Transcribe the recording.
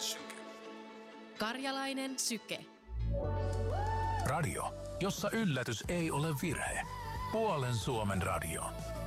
Syke. Karjalainen Syke. Radio, jossa yllätys ei ole virhe. Puolen Suomen radio.